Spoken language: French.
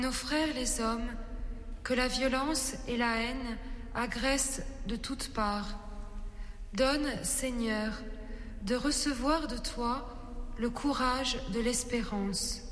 Nos frères les hommes, que la violence et la haine agressent de toutes parts. Donne, Seigneur, de recevoir de toi le courage de l'espérance.